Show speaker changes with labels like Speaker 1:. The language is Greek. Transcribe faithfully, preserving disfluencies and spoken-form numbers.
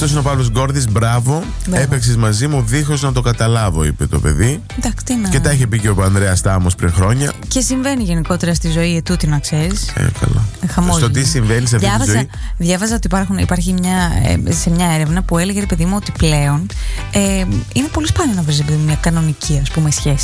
Speaker 1: Αυτό είναι ο Παύλος Γκόρδης. Μπράβο. Έπαιξες μαζί μου δίχως να το καταλάβω, είπε το παιδί.
Speaker 2: Εντάξει, τι να...
Speaker 1: Και τα είχε πει και ο Ανδρέας Τάμος πριν χρόνια.
Speaker 2: Και συμβαίνει γενικότερα στη ζωή ετούτη, να ξέρεις.
Speaker 1: Ε, καλά.
Speaker 2: Χαμόγελο.
Speaker 1: Στο τι συμβαίνει σε αυτή
Speaker 2: διάβαζα,
Speaker 1: τη ζωή.
Speaker 2: Διάβαζα ότι υπάρχουν, υπάρχει μια, ε, σε μια έρευνα που έλεγε, ρε παιδί μου, ότι πλέον ε, είναι πολύ σπάνιο να βρεις, παιδί μου, μια κανονική, ας πούμε, σχέση.